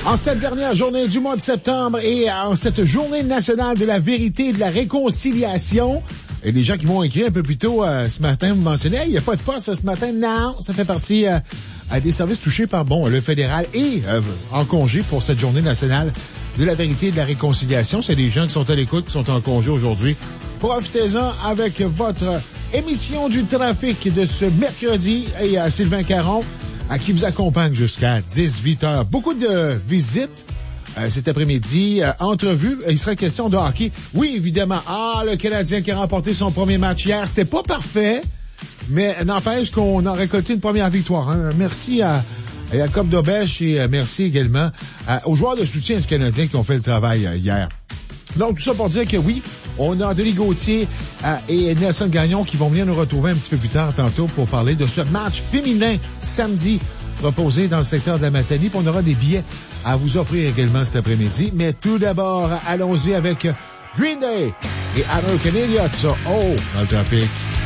En cette dernière journée du mois de septembre et en cette journée nationale de la vérité et de la réconciliation, et des gens qui m'ont écrit un peu plus tôt ce matin, vous mentionnez, il n'y a pas de poste ce matin. Non, ça fait partie à des services touchés par le fédéral et en congé pour cette journée nationale de la vérité et de la réconciliation. C'est des gens qui sont à l'écoute, qui sont en congé aujourd'hui. Profitez-en avec votre émission du trafic de ce mercredi et à Sylvain Caron, à qui vous accompagne jusqu'à 18h. Beaucoup de visites cet après-midi. Entrevue, il sera question de hockey. Oui, évidemment. Le Canadien qui a remporté son premier match hier. C'était pas parfait, mais n'empêche qu'on a récolté une première victoire. Hein. Merci à Jacob Dobèche et merci également aux joueurs de soutien du Canadien qui ont fait le travail hier. Donc, tout ça pour dire que oui, on a Denis Gauthier et Nelson Gagnon qui vont venir nous retrouver un petit peu plus tard tantôt pour parler de ce match féminin samedi proposé dans le secteur de la Matanie. Puis on aura des billets à vous offrir également cet après-midi. Mais tout d'abord, allons-y avec Green Day et American Idiot. Dans le trafic.